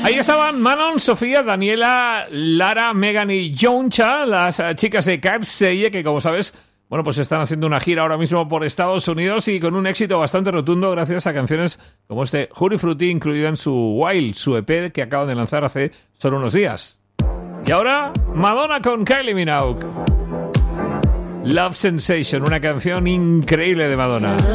Ahí estaban Manon, Sofía, Daniela, Lara, Megan y Joncha, las chicas de Cat Seye, que como sabes, bueno, pues están haciendo una gira ahora mismo por Estados Unidos y con un éxito bastante rotundo gracias a canciones como este Jury Fruity, incluida en su Wild, su EP que acaban de lanzar hace solo unos días. Y ahora, Madonna con Kylie Minogue. Love Sensation, una canción increíble de Madonna.